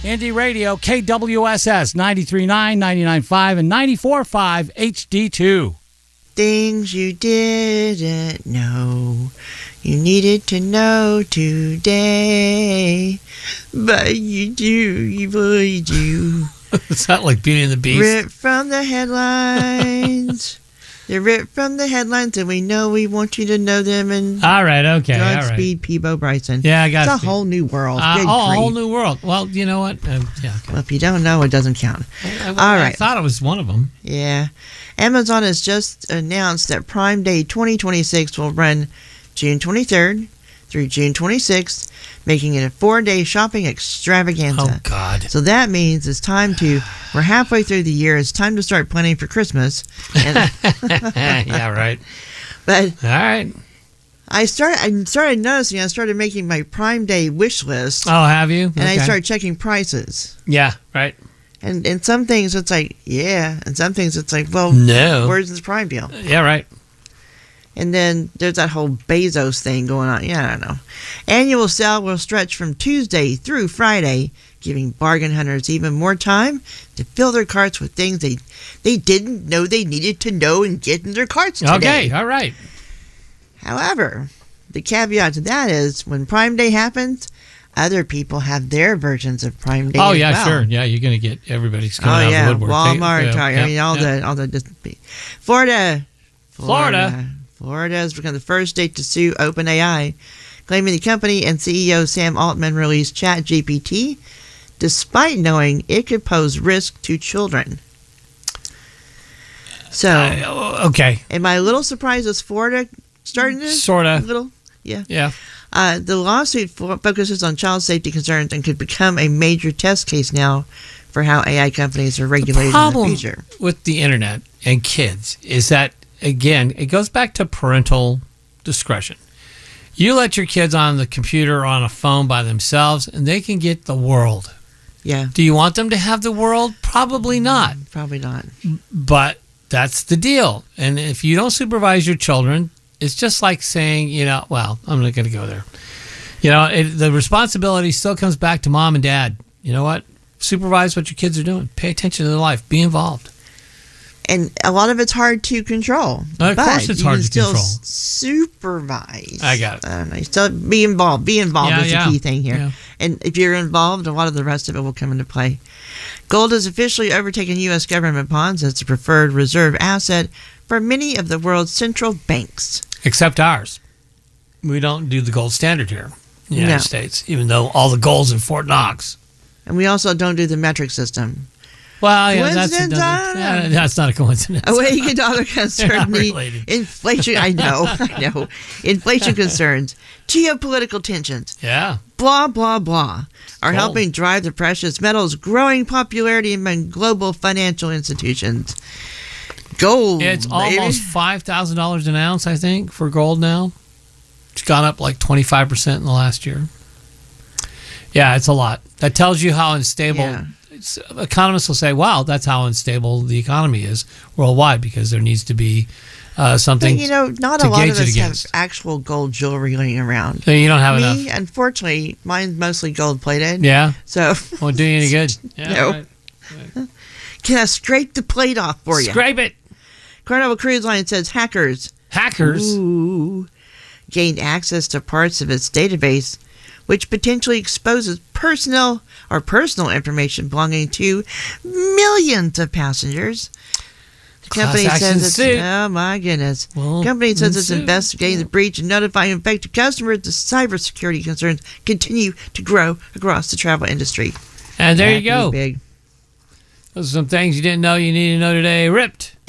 Indie Radio, KWSS 93.9, 99.5, and 94.5 HD2. Things you didn't know you needed to know today, but you do, you really do. Is that like Beauty and the Beast? Ripped from the headlines. They're ripped from the headlines, and we know we want you to know them. And all right, okay, all right. Godspeed, Peebo Bryson. Yeah, I got it. It's a whole new world. A whole new world. Well, you know what? Yeah. Okay. Well, if you don't know, it doesn't count. All right. I thought it was one of them. Yeah. Amazon has just announced that Prime Day 2026 will run June 23rd through June 26th, making it a 4-day shopping extravaganza. Oh, God. So that means we're halfway through the year. It's time to start planning for Christmas. And yeah, right. But all right. I started noticing, I started making my Prime Day wish list. Oh, have you? And I started checking prices. Yeah, right. And some things it's like, yeah. And some things it's like, well, no. Where's this Prime deal? Yeah, right. And then there's that whole Bezos thing going on. Yeah, I don't know. Annual sale will stretch from Tuesday through Friday, giving bargain hunters even more time to fill their carts with things they didn't know they needed to know and get in their carts today. Okay, all right. However, the caveat to that is when Prime Day happens, other people have their versions of Prime Day. Oh, yeah, as well. sure. Yeah, you're going to get everybody's coming out of the woodwork. Walmart, Target, all the Florida has become the first state to sue OpenAI, claiming the company and CEO Sam Altman released ChatGPT despite knowing it could pose risk to children. So, okay. Am I a little surprised as Florida starting this? Sort of. A little? Yeah. Yeah. The lawsuit focuses on child safety concerns and could become a major test case now for how AI companies are regulated in the future. The problem with the internet and kids is that, again, it goes back to parental discretion. You let your kids on the computer or on a phone by themselves, and they can get the world. Yeah. Do you want them to have the world? Probably not. Probably not. But that's the deal. And if you don't supervise your children, it's just like saying, well, I'm not going to go there. The responsibility still comes back to mom and dad. You know what? Supervise what your kids are doing. Pay attention to their life. Be involved. And a lot of it's hard to control. Of course it's hard to control. Supervise. I got it. Still be involved. Be involved is the key thing here. Yeah. And if you're involved, a lot of the rest of it will come into play. Gold has officially overtaken U.S. government bonds as the preferred reserve asset for many of the world's central banks. Except ours. We don't do the gold standard here in the United States, even though all the gold's in Fort Knox. And we also don't do the metric system. Well, yeah, that's not a coincidence. Awakened other concern inflation. I know. Inflation concerns, geopolitical tensions. Yeah. Blah, blah, blah. Are helping drive the precious metals' growing popularity among global financial institutions. Gold. It's almost $5,000 an ounce, I think, for gold now. It's gone up like 25% in the last year. Yeah, it's a lot. That tells you how unstable. Yeah. Economists will say, wow, that's how unstable the economy is worldwide because there needs to be something to gauge it against. Not a lot of us have actual gold jewelry laying around. So you don't have enough. Unfortunately, mine's mostly gold plated. Yeah. So won't do you any good. Yeah, no. Right. Can I scrape the plate off for you? Scrape it. Carnival Cruise Line says hackers gained access to parts of its database, which potentially exposes personal information belonging to millions of passengers. The company says oh my goodness. The company says it's investigating the breach and notifying affected customers. The cybersecurity concerns continue to grow across the travel industry. And there you go. Big. Those are some things you didn't know you need to know today. Ripped.